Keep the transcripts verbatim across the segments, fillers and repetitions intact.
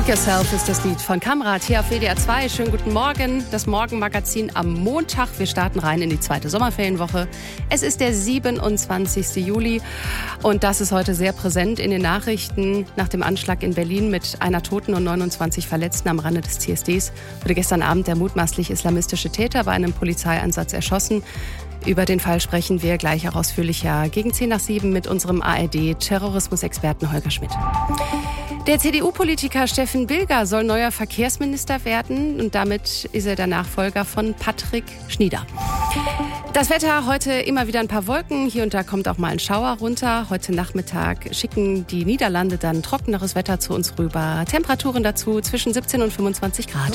Hug Yourself ist das Lied von Kamrat hier auf W D R zwei. Schönen guten Morgen, das Morgenmagazin am Montag. Wir starten rein in die zweite Sommerferienwoche. Es ist der siebenundzwanzigste Juli und das ist heute sehr präsent in den Nachrichten. Nach dem Anschlag in Berlin mit einer Toten und neunundzwanzig Verletzten am Rande des C S Ds wurde gestern Abend der mutmaßlich islamistische Täter bei einem Polizeieinsatz erschossen. Über den Fall sprechen wir gleich auch ausführlicher gegen zehn nach sieben mit unserem A R D-Terrorismusexperten Holger Schmidt. Der C D U-Politiker Steffen Bilger soll neuer Verkehrsminister werden und damit ist er der Nachfolger von Patrick Schnieder. Das Wetter, heute immer wieder ein paar Wolken, hier und da kommt auch mal ein Schauer runter. Heute Nachmittag schicken die Niederlande dann trockeneres Wetter zu uns rüber. Temperaturen dazu zwischen siebzehn und fünfundzwanzig Grad.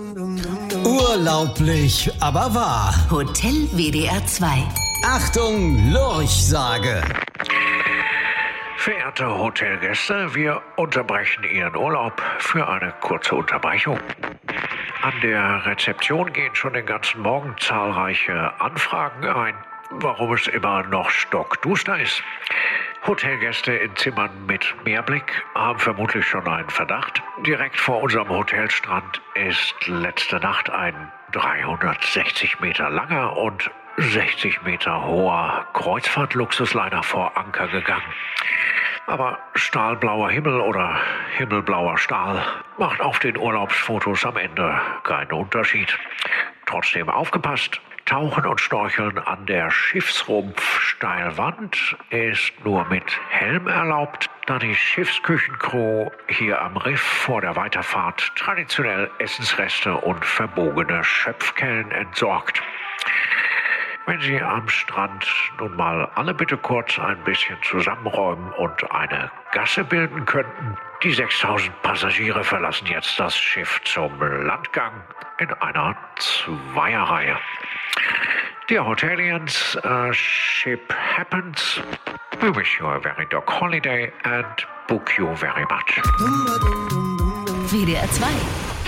Urlaublich, aber wahr. Hotel W D R zwei. Achtung, Lurchsage. Verehrte Hotelgäste, wir unterbrechen Ihren Urlaub für eine kurze Unterbrechung. An der Rezeption gehen schon den ganzen Morgen zahlreiche Anfragen ein, warum es immer noch stockduster ist. Hotelgäste in Zimmern mit Meerblick haben vermutlich schon einen Verdacht. Direkt vor unserem Hotelstrand ist letzte Nacht ein dreihundertsechzig Meter langer und sechzig Meter hoher Kreuzfahrt-Luxusliner vor Anker gegangen. Aber stahlblauer Himmel oder himmelblauer Stahl macht auf den Urlaubsfotos am Ende keinen Unterschied. Trotzdem aufgepasst, Tauchen und Schnorcheln an der Schiffsrumpfsteilwand ist nur mit Helm erlaubt, da die Schiffsküchencrew hier am Riff vor der Weiterfahrt traditionell Essensreste und verbogene Schöpfkellen entsorgt. Wenn Sie am Strand nun mal alle bitte kurz ein bisschen zusammenräumen und eine Gasse bilden könnten. Die sechstausend Passagiere verlassen jetzt das Schiff zum Landgang in einer Zweierreihe. Dear Hotelians, uh, ship happens. We wish you a very dog holiday and book you very much. W D R zwei.